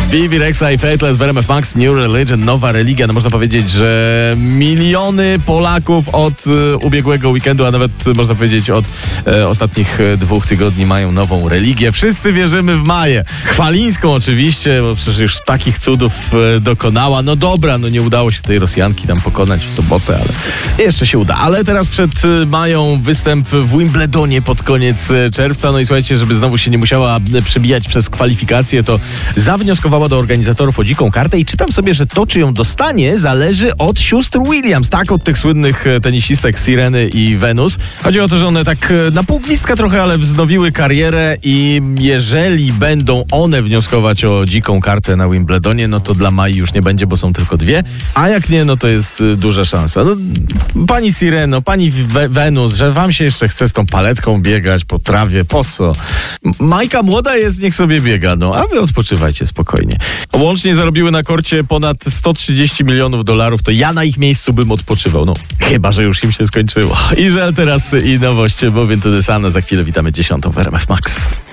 Bibi Rexha i Faithless w RMF Max. New Religion, nowa religia. No można powiedzieć, że miliony Polaków od ubiegłego weekendu, a nawet można powiedzieć od ostatnich 2 tygodni mają nową religię. Wszyscy wierzymy w Maję. Chwalińską oczywiście, bo przecież już takich cudów dokonała. No dobra, no nie udało się tej Rosjanki tam pokonać w sobotę, ale jeszcze się uda. Ale teraz przed Mają występ w Wimbledonie pod koniec czerwca. No i słuchajcie, żeby znowu się nie musiała przebijać przez kwalifikacje, to zawnioskowała do organizatorów o dziką kartę i czytam sobie, że to, czy ją dostanie, zależy od sióstr Williams, tak? Od tych słynnych tenisistek Sireny i Venus. Chodzi o to, że one tak na pół gwizdka trochę, ale wznowiły karierę i jeżeli będą one wnioskować o dziką kartę na Wimbledonie, no to dla Mai już nie będzie, bo są tylko 2, a jak nie, no to jest duża szansa. No, pani Sireno, pani Venus, że wam się jeszcze chce z tą paletką biegać po trawie, po co? Majka młoda jest, niech sobie biega, no, a wy odpoczywajcie spokojnie. Łącznie zarobiły na korcie ponad $130 milionów, to ja na ich miejscu bym odpoczywał, no, chyba że już im się skończyło. I że teraz i nowość, bo Into the Sun, za chwilę witamy 10 w RMF Max.